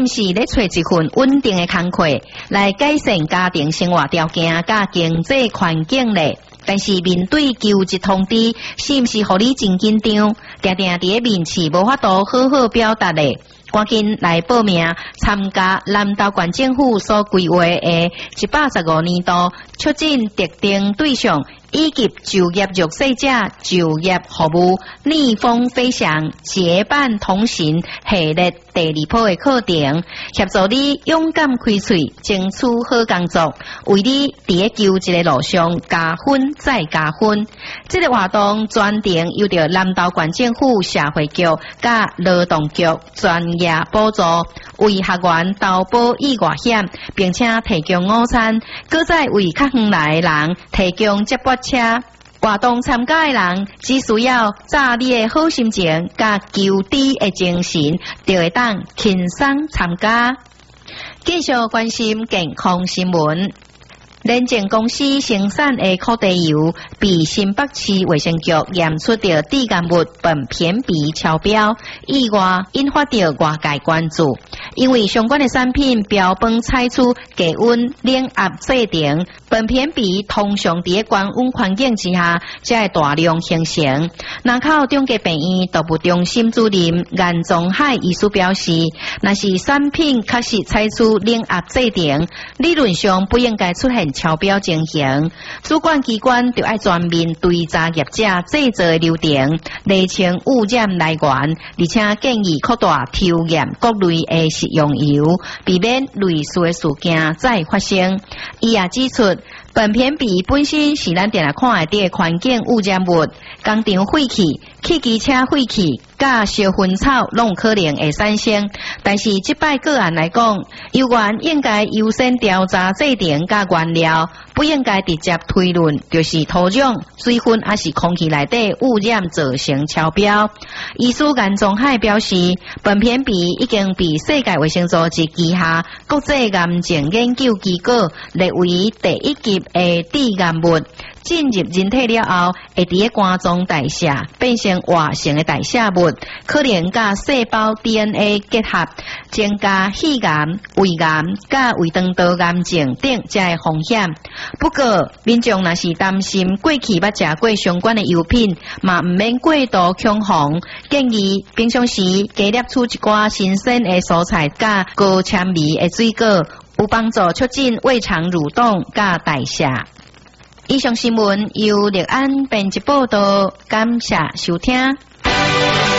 是咧找一份稳定的工课，来改善家庭生活条件、甲经济环境咧。但是面对求职通知，是毋是互你真紧张？定定伫咧面试无法度好好表达咧，赶紧来报名参加南投县政府所规划的115年度促进特定对象以及就业弱势者就业服务逆风飞翔结伴同行系列第2波的课程，协助你勇敢开喙，争取好工作，为你伫咧求职的路上加分再加分。这个活动专程由着南投县政府社会局甲劳动局专业补助，为学员投保意外险，并且提供午餐，搁再为较远来的人提供接驳车。活动参加的人只需要早你的好心情甲求知的精神，就会当轻松参加。继续关心健康新闻。联建公司生产的烤地油被新北市卫生局验出的致癌物苯片铋超标，意外引发着外界关注。因为相关的产品标榜采取低温冷压制定，苯片铋通常伫高温环境之下才会大量形成。南口中级病院动物中心主任颜宗海医师表示，若是产品确实采取冷压制定，理论上不应该出现超标情形，主管机关就要全面对查业者制造的流程，厘清污染来源，而且建议扩大抽验各类的食用油，避免类似的事件再发生。伊也指出，苯片铋本身是咱定来看会到的环境污染物，工厂废气、汽机车废气、甲烧薰草拢有可能会产生。但是这摆个案来讲，油源应该优先调查制定甲原料，不应该直接推论就是土壤、水分还是空气内底污染造成超标。医师颜宗海表示，苯片铋已经被世界卫生组织旗下国际癌症研究机构列为第1级的致癌物。进入人体了后，会伫肝脏代谢变成活性的代谢物，可能甲细胞 DNA 结合，增加肺癌、胃癌、甲胃肠道癌症等这个风险。不过，民众若是担心过去捌食过相关的油品，嘛毋免过度恐慌，建议平常时加摄取一寡新鲜的蔬菜甲高纤维的水果，有帮助促进胃肠蠕动甲代谢。以上新闻由立安编辑报道，感谢收听。